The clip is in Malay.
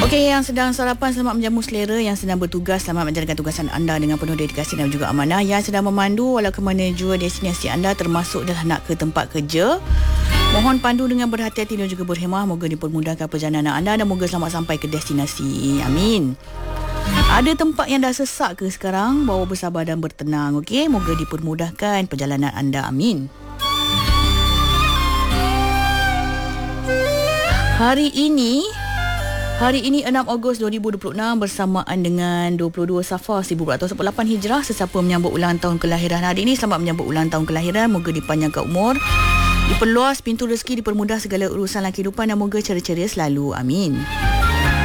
Okey, yang sedang sarapan selamat menjamu selera, yang sedang bertugas selamat menjalankan tugasan anda dengan penuh dedikasi dan juga amanah, yang sedang memandu walau ke mana jua destinasi anda termasuk dah nak ke tempat kerja, mohon pandu dengan berhati-hati dan juga berhemah. Moga dipermudahkan perjalanan anda dan moga selamat sampai ke destinasi. Amin. Ada tempat yang dah sesak ke sekarang? Bawa bersabar dan bertenang. Okey, moga dipermudahkan perjalanan anda. Amin. Hari ini 6 Ogos 2026 bersamaan dengan 22 Safar 1448 Hijrah. Sesiapa menyambut ulang tahun kelahiran hari ini, selamat menyambut ulang tahun kelahiran. Moga dipanjangkan umur, diperluas pintu rezeki, dipermudah segala urusan dalam kehidupan dan moga ceria-ceria selalu. Amin.